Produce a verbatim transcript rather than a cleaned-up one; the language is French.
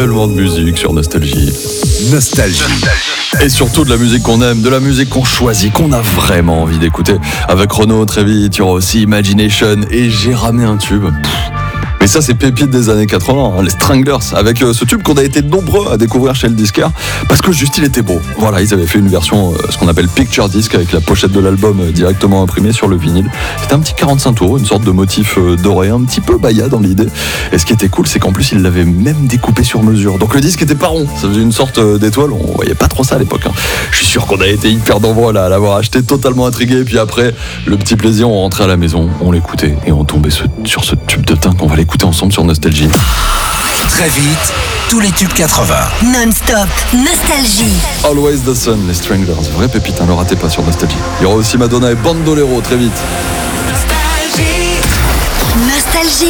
tellement de musique sur Nostalgie. Nostalgie. Et surtout de la musique qu'on aime, de la musique qu'on choisit, qu'on a vraiment envie d'écouter. Avec Renaud, très vite, il y aura aussi Imagination et J'ai ramé un tube. Pff. Mais ça, c'est pépite des années quatre-vingts, hein, les Stranglers, avec euh, ce tube qu'on a été nombreux à découvrir chez le disquaire, parce que juste il était beau. Voilà, ils avaient fait une version, euh, ce qu'on appelle Picture Disc, avec la pochette de l'album euh, directement imprimée sur le vinyle. C'était un petit quarante-cinq tours, une sorte de motif euh, doré, un petit peu baya dans l'idée. Et ce qui était cool, c'est qu'en plus, ils l'avaient même découpé sur mesure. Donc le disque était pas rond, ça faisait une sorte euh, d'étoile, on voyait pas trop ça à l'époque. Hein. Je suis sûr qu'on a été hyper nombreux là, à l'avoir acheté, totalement intrigué. Et puis après, le petit plaisir, on rentrait à la maison, on l'écoutait, et on tombait ce, sur ce tube de teint qu'on va l'écouter ensemble sur Nostalgie. Très vite, tous les tubes quatre-vingts. Non-stop, Nostalgie. Always the Sun, les Stranglers. Vraie pépite, hein, ne le ratez pas sur Nostalgie. Il y aura aussi Madonna et Bandolero, très vite. Nostalgie.